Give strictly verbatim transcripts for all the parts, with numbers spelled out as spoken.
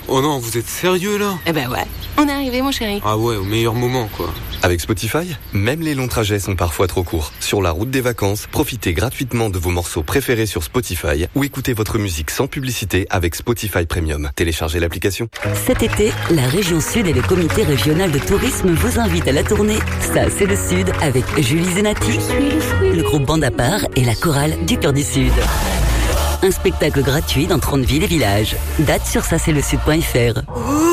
Oh non, vous êtes sérieux là? Eh ben ouais, on est arrivé mon chéri. Ah ouais, au meilleur moment quoi. Avec Spotify, même les longs trajets sont parfois trop courts. Sur la route des vacances, profitez gratuitement de vos morceaux préférés sur Spotify ou écoutez votre musique sans publicité avec Spotify Premium. Téléchargez l'application. Cet été, la région Sud et le comité régional de tourisme vous invitent à la tournée Ça c'est le Sud avec Julie Zenati, le groupe Bande à part et la chorale du Cœur du Sud. Un spectacle gratuit dans trente villes et villages. Date sur ça c'est le sud point f r.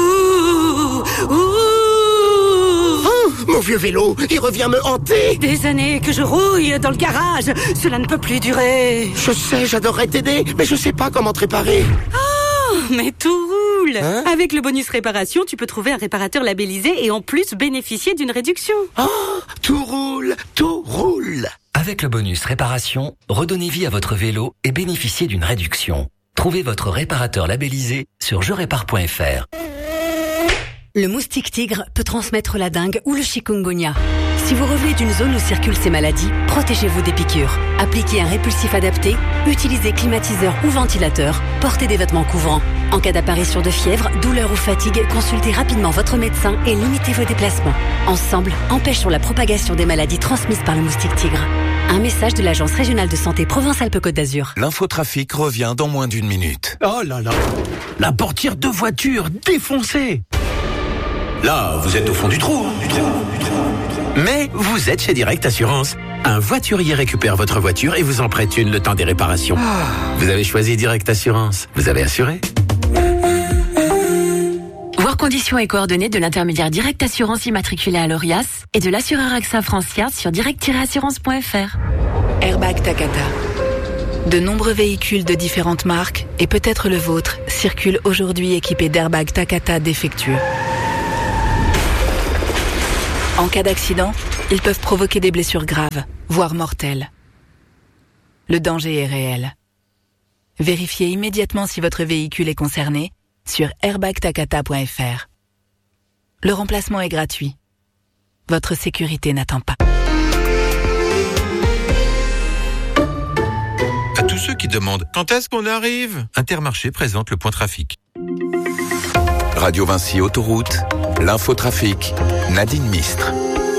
Mon vieux vélo, il revient me hanter. Des années que je rouille dans le garage. Cela ne peut plus durer. Je sais, j'adorerais t'aider, mais je sais pas comment te réparer. Oh, mais tout roule. Hein? Avec le bonus réparation, tu peux trouver un réparateur labellisé et en plus bénéficier d'une réduction. Oh, tout roule, tout roule. Avec le bonus réparation, redonnez vie à votre vélo et bénéficiez d'une réduction. Trouvez votre réparateur labellisé sur je répare point f r. Le moustique tigre peut transmettre la dengue ou le chikungunya. Si vous revenez d'une zone où circulent ces maladies, protégez-vous des piqûres. Appliquez un répulsif adapté, utilisez climatiseur ou ventilateur, portez des vêtements couvrants. En cas d'apparition de fièvre, douleur ou fatigue, consultez rapidement votre médecin et limitez vos déplacements. Ensemble, empêchons la propagation des maladies transmises par le moustique tigre. Un message de l'Agence régionale de santé Provence-Alpes-Côte d'Azur. L'infotrafic revient dans moins d'une minute. Oh là là, la portière de voiture défoncée. Là, vous êtes au fond du trou, du trou, du trou. Mais vous êtes chez Direct Assurance. Un voiturier récupère votre voiture et vous en prête une le temps des réparations. Ah. Vous avez choisi Direct Assurance. Vous avez assuré. Voir conditions et coordonnées de l'intermédiaire Direct Assurance immatriculé à l'Orias et de l'assureur A X A Francia sur direct tiret assurance point f r. Airbag Takata. De nombreux véhicules de différentes marques, et peut-être le vôtre, circulent aujourd'hui équipés d'airbags Takata défectueux. En cas d'accident, ils peuvent provoquer des blessures graves, voire mortelles. Le danger est réel. Vérifiez immédiatement si votre véhicule est concerné sur airbag takata point f r. Le remplacement est gratuit. Votre sécurité n'attend pas. À tous ceux qui demandent quand est-ce qu'on arrive, Intermarché présente le point trafic. Radio Vinci Autoroute, l'infotrafic, Nadine Mistre.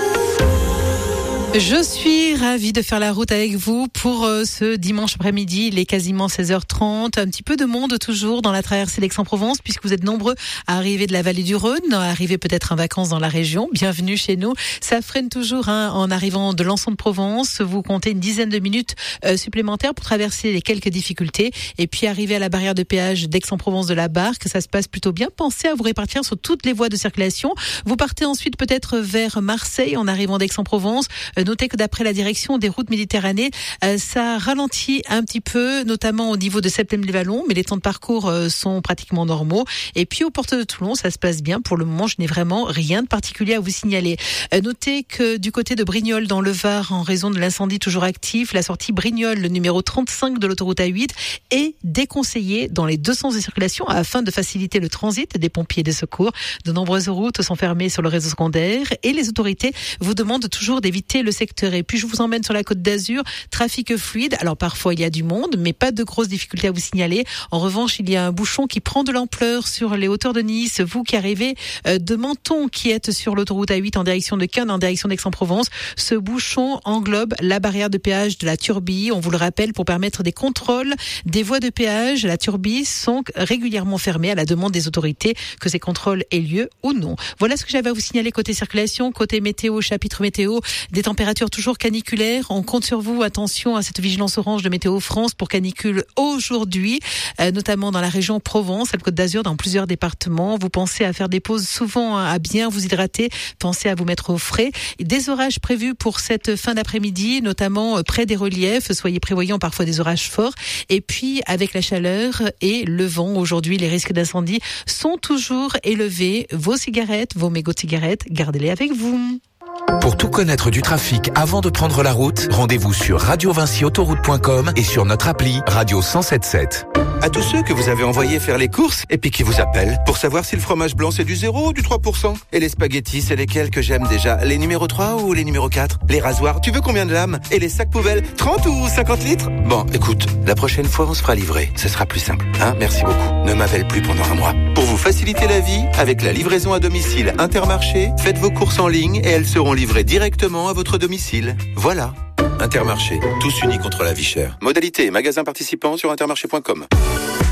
Je suis ravie de faire la route avec vous pour euh, ce dimanche après-midi. Il est quasiment seize heures trente. Un petit peu de monde toujours dans la traversée d'Aix-en-Provence puisque vous êtes nombreux à arriver de la vallée du Rhône, à arriver peut-être en vacances dans la région. Bienvenue chez nous. Ça freine toujours hein, en arrivant de l'Anson de Provence. Vous comptez une dizaine de minutes euh, supplémentaires pour traverser les quelques difficultés. Et puis arriver à la barrière de péage d'Aix-en-Provence de la Barque, ça se passe plutôt bien. Pensez à vous répartir sur toutes les voies de circulation. Vous partez ensuite peut-être vers Marseille en arrivant d'Aix-en-Provence. Notez que d'après la direction des routes Méditerranée, euh, ça ralentit un petit peu, notamment au niveau de Septem-les-Vallons, mais les temps de parcours euh, sont pratiquement normaux. Et puis aux portes de Toulon, ça se passe bien. Pour le moment, je n'ai vraiment rien de particulier à vous signaler. Euh, notez que du côté de Brignoles, dans le Var, en raison de l'incendie toujours actif, la sortie Brignoles, le numéro trente-cinq de l'autoroute A huit, est déconseillée dans les deux sens de circulation afin de faciliter le transit des pompiers et des secours. De nombreuses routes sont fermées sur le réseau secondaire et les autorités vous demandent toujours d'éviter le secteur. Et puis je vous emmène sur la Côte d'Azur, trafic fluide. Alors parfois il y a du monde, mais pas de grosses difficultés à vous signaler. En revanche, il y a un bouchon qui prend de l'ampleur sur les hauteurs de Nice. Vous qui arrivez de Menton, qui êtes sur l'autoroute A huit en direction de Cannes, en direction d'Aix-en-Provence, ce bouchon englobe la barrière de péage de la Turbie. On vous le rappelle, pour permettre des contrôles des voies de péage, la Turbie sont régulièrement fermées à la demande des autorités, que ces contrôles aient lieu ou non. Voilà ce que j'avais à vous signaler côté circulation, côté météo, chapitre météo, des températures toujours caniculaires. On compte sur vous. Attention à cette vigilance orange de Météo France pour canicule aujourd'hui, euh, notamment dans la région Provence, la Côte d'Azur, dans plusieurs départements. Vous pensez à faire des pauses souvent, à bien vous hydrater. Pensez à vous mettre au frais. Des orages prévus pour cette fin d'après-midi, notamment près des reliefs. Soyez prévoyants, parfois des orages forts. Et puis, avec la chaleur et le vent, aujourd'hui, les risques d'incendie sont toujours élevés. Vos cigarettes, vos mégots de cigarettes, gardez-les avec vous. Pour tout connaître du trafic avant de prendre la route, rendez-vous sur radio vinci autoroute point com et sur notre appli Radio cent sept sept. À tous ceux que vous avez envoyés faire les courses et puis qui vous appellent pour savoir si le fromage blanc c'est du zéro ou du trois pour cent. Et les spaghettis, c'est lesquels que j'aime déjà? Les numéros trois ou les numéros quatre? Les rasoirs, tu veux combien de lames? Et les sacs poubelles, trente ou cinquante litres? Bon, écoute, la prochaine fois on se fera livrer. Ce sera plus simple, hein? Merci beaucoup. Ne m'appelle plus pendant un mois. Pour vous faciliter la vie avec la livraison à domicile Intermarché. Faites vos courses en ligne et elles seront livrées directement à votre domicile. Voilà. Intermarché, tous unis contre la vie chère. Modalité et magasin participant sur intermarché point com.